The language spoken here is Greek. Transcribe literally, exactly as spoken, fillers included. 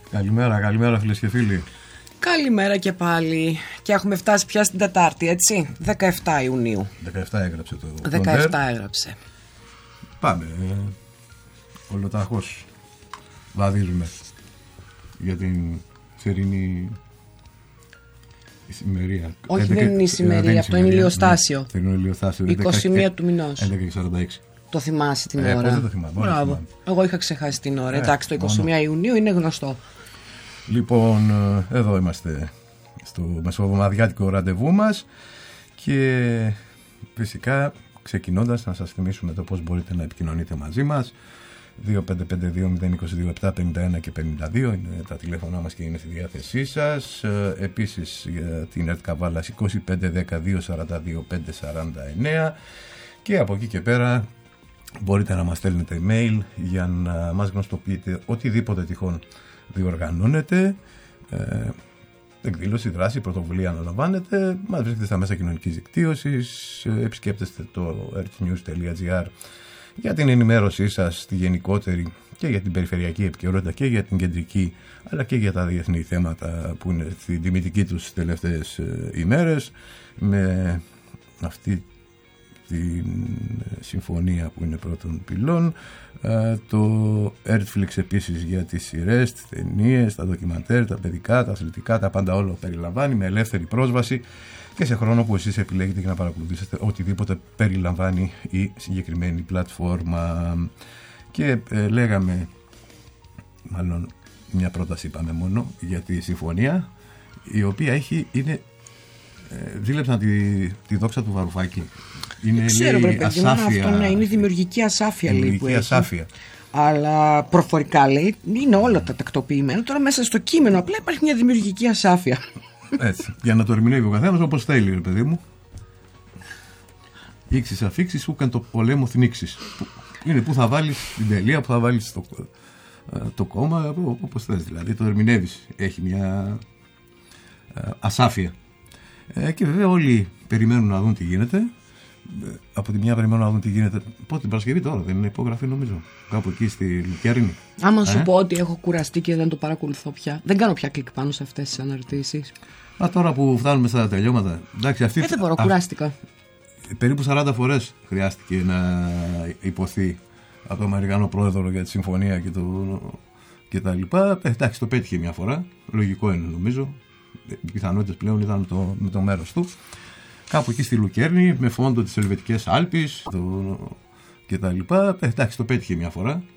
Καλημέρα, καλημέρα φίλες και φίλοι. Καλημέρα και πάλι. Και έχουμε φτάσει πια στην Τετάρτη, έτσι. δεκαεφτά Ιουνίου. δεκαεφτά έγραψε το. δεκαεφτά έγραψε. Πάμε. Ε, ολοταχώς βαδίζουμε για την θερινή ησημερία. Όχι, έντεκα, δεν είναι ησημερία, αυτό είναι ηλιοστάσιο. Ναι, ηλιοστάσιο. είκοσι μία του μηνός. έντεκα και σαράντα έξι. Το θυμάσαι την ε, ώρα? Δεν το θυμάμαι. Μπράβο. Εγώ είχα ξεχάσει την ώρα. Ε, Εντάξει, το είκοσι μία μόνο. Ιουνίου είναι γνωστό. Λοιπόν, εδώ είμαστε στο μεσοβδομαδιάτικο ραντεβού μας και φυσικά ξεκινώντας να σας θυμίσουμε το πώς μπορείτε να επικοινωνείτε μαζί μας. Δύο πέντε πέντε δύο μηδέν δύο δύο επτά πενήντα ένα και πενήντα δύο είναι τα τηλέφωνά μας και είναι στη διάθεσή σας. Επίσης για την ΕΡΤ Καβάλας είκοσι πέντε δέκα δύο σαράντα δύο πέντε σαράντα εννέα και από εκεί και πέρα μπορείτε να μας στέλνετε email για να μας γνωστοποιείτε οτιδήποτε τυχόν διοργανώνετε, ε, εκδήλωση, δράση, πρωτοβουλία αναλαμβάνετε. Μας βρίσκεται στα μέσα κοινωνικής δικτύωσης, ε, επισκέπτεστε το earthnews τελεία gr για την ενημέρωσή σας στη γενικότερη και για την περιφερειακή επικαιρότητα και για την κεντρική αλλά και για τα διεθνή θέματα που είναι στην τιμητική τους τις τελευταίες ε, ημέρες, με αυτή την συμφωνία που είναι πρώτων πυλών, το Earthflix επίσης για τις σειρές, τις ταινίες, τα ντοκιμαντέρ, τα παιδικά, τα αθλητικά, τα πάντα όλα περιλαμβάνει με ελεύθερη πρόσβαση και σε χρόνο που εσείς επιλέγετε για να παρακολουθήσετε οτιδήποτε περιλαμβάνει η συγκεκριμένη πλατφόρμα. Και ε, λέγαμε, μάλλον μια πρόταση είπαμε μόνο για τη συμφωνία, η οποία έχει, είναι ε, ζήλεψαν τη, τη δόξα του Βαρουφάκη. Είναι, ξέρω, λέει, ασάφεια, αυτό, ναι, είναι δημιουργική ασάφεια, δημιουργική λέει, που ασάφεια. Έχει. Αλλά προφορικά λέει είναι όλα τα τακτοποιημένα. Τώρα μέσα στο κείμενο απλά υπάρχει μια δημιουργική ασάφεια. Έτσι, για να το ερμηνεύει ο καθένας όπως θέλει, ρε παιδί μου. Ήξεις αφήξεις που καν το πολέμο θνίξεις. Είναι που θα βάλεις την τελεία, που θα βάλεις το, το κόμμα, όπως θες. Δηλαδή το ερμηνεύεις. Έχει μια ασάφεια. Ε, και βέβαια όλοι περιμένουν να δουν τι γίνεται. Από τη μια περιμένουν να δουν τι γίνεται. Πότε την Παρασκευή τώρα, δεν είναι υπογραφή νομίζω? Κάπου εκεί στη Λουκέρνη. Άμα σου ε? πω ότι έχω κουραστεί και δεν το παρακολουθώ πια. Δεν κάνω πια κλικ πάνω σε αυτές τις αναρτήσεις. Μα τώρα που φτάνουμε στα τελειώματα. Εντάξει, αυτή, ε, δεν μπορώ, α, κουράστηκα. Περίπου σαράντα φορές χρειάστηκε να υποθεί από τον Αμερικανό πρόεδρο για τη συμφωνία και, το, και τα λοιπά. Ε, εντάξει, το πέτυχε μια φορά. Λογικό είναι νομίζω. Οι πιθανότητες πλέον ήταν με το, με το μέρος του. Κάπου εκεί στη Λουκέρνη, με φόντο τις Ελβετικές Άλπεις το... και τα λοιπά. Ε, εντάξει, το πέτυχε μια φορά.